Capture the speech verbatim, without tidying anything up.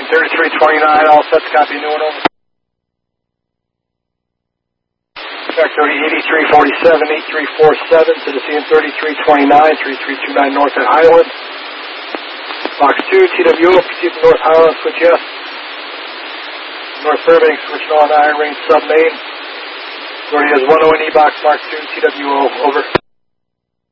thirty-three twenty-nine, all set to copy, new one over. Track thirty, eighty-three forty-seven, eighty-three forty-seven to the scene thirty-three twenty-nine, thirty-three twenty-nine north at Highland. Box two, T W O, proceed to North Highland, switch yes. North Fairbanks, switching on Iron Range sub main. Gordy has one O N E box, mark two, T W O, over.